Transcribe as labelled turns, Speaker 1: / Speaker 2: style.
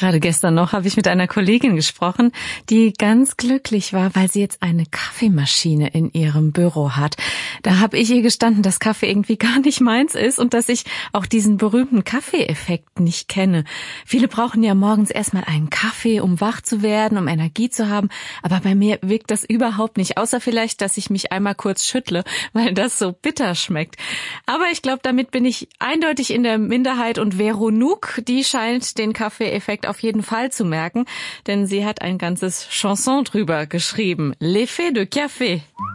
Speaker 1: Gerade gestern noch habe ich mit einer Kollegin gesprochen, die ganz glücklich war, weil sie jetzt eine Kaffeemaschine in ihrem Büro hat. Da habe ich ihr gestanden, dass Kaffee irgendwie gar nicht meins ist und dass ich auch diesen berühmten Kaffeeeffekt nicht kenne. Viele brauchen ja morgens erstmal einen Kaffee, um wach zu werden, um Energie zu haben. Aber bei mir wirkt das überhaupt nicht, außer vielleicht, dass ich mich einmal kurz schüttle, weil das so bitter schmeckt. Aber ich glaube, damit bin ich eindeutig in der Minderheit und Veronique, die scheint den Kaffeeeffekt auf jeden Fall zu merken, denn sie hat ein ganzes Chanson drüber geschrieben. L'effet de café.